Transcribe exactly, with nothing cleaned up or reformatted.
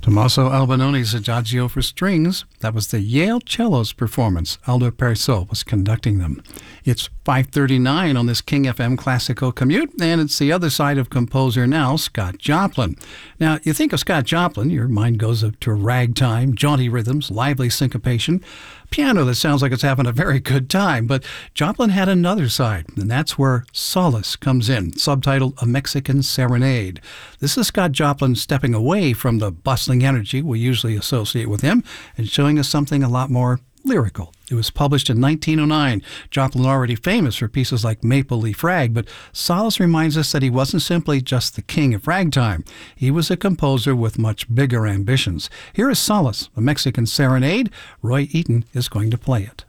Tommaso Albanone's Adagio for Strings. That was the Yale Cellos performance. Aldo Perisot was conducting them. It's five thirty-nine on this King F M Classical Commute, and it's the other side of composer now, Scott Joplin. Now, you think of Scott Joplin, your mind goes up to ragtime, jaunty rhythms, lively syncopation, piano that sounds like it's having a very good time. But Joplin had another side, and that's where solace comes in, subtitled A Mexican Serenade. This is Scott Joplin stepping away from the bustling energy we usually associate with him and showing us something a lot more lyrical. It was published in nineteen oh nine. Joplin already famous for pieces like Maple Leaf Rag, but Solace reminds us that he wasn't simply just the king of ragtime. He was a composer with much bigger ambitions. Here is Solace, A Mexican Serenade. Roy Eaton is going to play it.